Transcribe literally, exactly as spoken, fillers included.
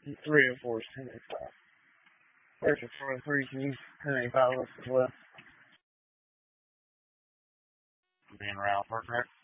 three oh four is ten eighty-five. There's a four oh three, can you ten eighty-five list as well? Being around, correct?